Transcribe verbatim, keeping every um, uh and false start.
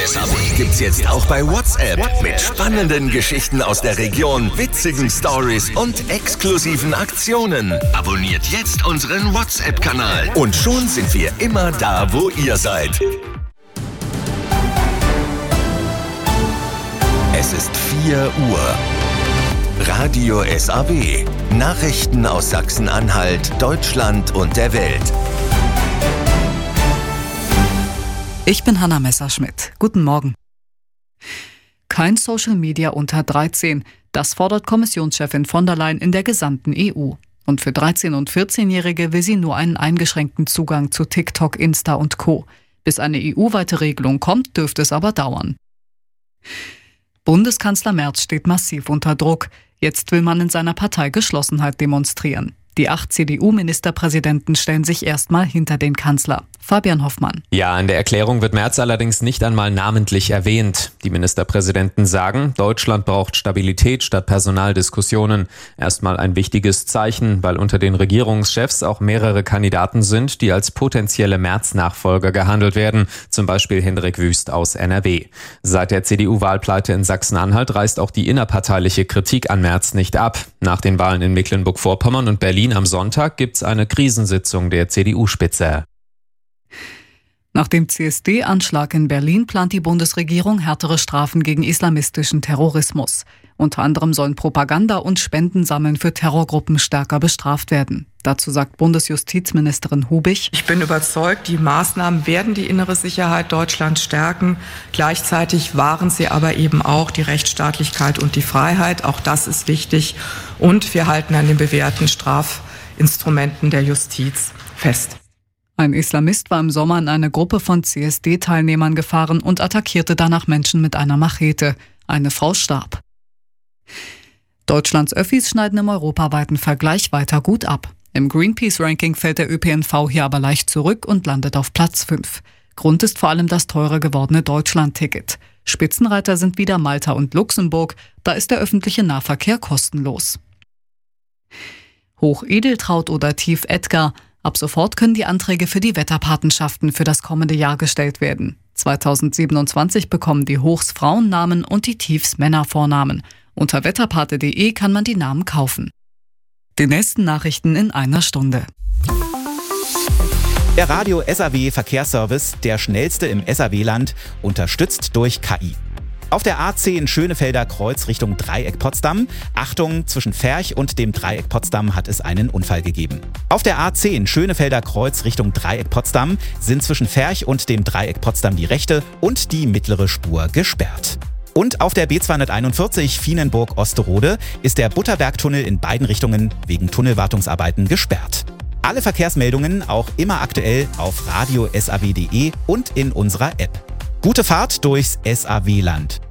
S A W gibt's jetzt auch bei WhatsApp. Mit spannenden Geschichten aus der Region, witzigen Stories und exklusiven Aktionen. Abonniert jetzt unseren WhatsApp-Kanal. Und schon sind wir immer da, wo ihr seid. Es ist vier Uhr. Radio S A W. Nachrichten aus Sachsen-Anhalt, Deutschland und der Welt. Ich bin Hanna Messerschmidt. Guten Morgen. Kein Social Media unter dreizehn. Das fordert Kommissionschefin von der Leyen in der gesamten E U. Und für dreizehn- und vierzehnjährige will sie nur einen eingeschränkten Zugang zu TikTok, Insta und Co. Bis eine E U-weite Regelung kommt, dürfte es aber dauern. Bundeskanzler Merz steht massiv unter Druck. Jetzt will man in seiner Partei Geschlossenheit demonstrieren. Die acht C D U-Ministerpräsidenten stellen sich erstmal hinter den Kanzler. Fabian Hoffmann. Ja, in der Erklärung wird Merz allerdings nicht einmal namentlich erwähnt. Die Ministerpräsidenten sagen, Deutschland braucht Stabilität statt Personaldiskussionen. Erstmal ein wichtiges Zeichen, weil unter den Regierungschefs auch mehrere Kandidaten sind, die als potenzielle Merz-Nachfolger gehandelt werden. Zum Beispiel Hendrik Wüst aus N R W. Seit der C D U-Wahlpleite in Sachsen-Anhalt reißt auch die innerparteiliche Kritik an Merz nicht ab. Nach den Wahlen in Mecklenburg-Vorpommern und Berlin am Sonntag gibt's eine Krisensitzung der C D U-Spitze. Nach dem C S D-Anschlag in Berlin plant die Bundesregierung härtere Strafen gegen islamistischen Terrorismus. Unter anderem sollen Propaganda und Spendensammeln für Terrorgruppen stärker bestraft werden. Dazu sagt Bundesjustizministerin Hubich: Ich bin überzeugt, die Maßnahmen werden die innere Sicherheit Deutschlands stärken. Gleichzeitig wahren sie aber eben auch die Rechtsstaatlichkeit und die Freiheit. Auch das ist wichtig. Und wir halten an den bewährten Strafinstrumenten der Justiz fest. Ein Islamist war im Sommer in eine Gruppe von C S D-Teilnehmern gefahren und attackierte danach Menschen mit einer Machete. Eine Frau starb. Deutschlands Öffis schneiden im europaweiten Vergleich weiter gut ab. Im Greenpeace-Ranking fällt der Ö P N V hier aber leicht zurück und landet auf Platz fünf. Grund ist vor allem das teurer gewordene Deutschland-Ticket. Spitzenreiter sind wieder Malta und Luxemburg, da ist der öffentliche Nahverkehr kostenlos. Hoch-Edeltraud oder Tief-Edgar. Ab sofort können die Anträge für die Wetterpatenschaften für das kommende Jahr gestellt werden. zweitausendsiebenundzwanzig bekommen die Hochs Frauennamen und die Tiefs Männervornamen. Unter wetterpate punkt de kann man die Namen kaufen. Die nächsten Nachrichten in einer Stunde. Der Radio S A W Verkehrsservice, der schnellste im S A W-Land, unterstützt durch K I. Auf der A zehn Schönefelder Kreuz Richtung Dreieck Potsdam. Achtung, zwischen Ferch und dem Dreieck Potsdam hat es einen Unfall gegeben. Auf der A zehn Schönefelder Kreuz Richtung Dreieck Potsdam sind zwischen Ferch und dem Dreieck Potsdam die rechte und die mittlere Spur gesperrt. Und auf der B zweihunderteinundvierzig Vienenburg-Osterode ist der Butterbergtunnel in beiden Richtungen wegen Tunnelwartungsarbeiten gesperrt. Alle Verkehrsmeldungen auch immer aktuell auf radio punkt s a w punkt de und in unserer App. Gute Fahrt durchs S A W-Land.